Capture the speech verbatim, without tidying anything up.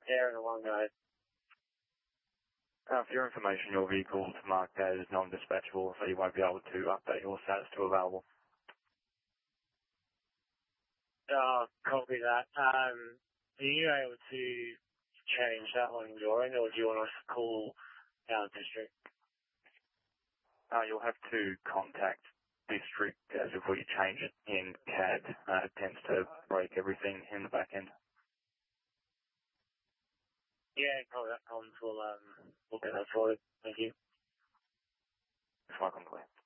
tearing along, guys. Uh, for your information, your vehicle is marked as non-dispatchable, so you won't be able to update your status to available. Oh, copy that. Um, are you able to change that on your end, or do you want us to call our district? Uh, you'll have to contact district as before you change it in C A D. Uh, it tends to break everything in the back end. Yeah, copy that, Collins. We'll, um, we'll get that sorted. Thank you. It's welcome, Claire.